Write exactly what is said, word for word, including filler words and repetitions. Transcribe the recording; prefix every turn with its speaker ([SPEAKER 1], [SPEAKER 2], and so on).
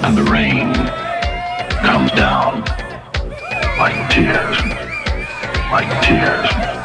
[SPEAKER 1] and the rain comes down like tears, like tears.